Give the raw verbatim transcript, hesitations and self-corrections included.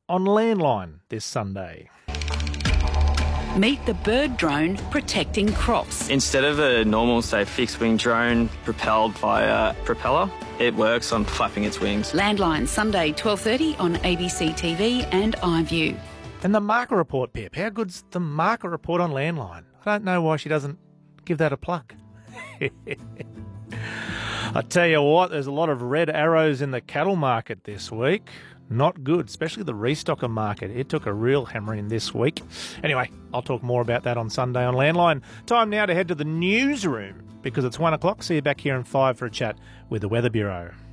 on Landline this Sunday. Meet the bird drone protecting crops. Instead of a normal, say, fixed-wing drone propelled by a propeller, it works on flapping its wings. Landline, Sunday, twelve thirty on A B C T V and iView. And the market report, Pip. How good's the market report on Landline? I don't know why she doesn't give that a plug. I tell you what, there's a lot of red arrows in the cattle market this week. Not good, especially the restocker market. It took a real hammering this week. Anyway, I'll talk more about that on Sunday on Landline. Time now to head to the newsroom because it's one o'clock. See you back here in five for a chat with the Weather Bureau.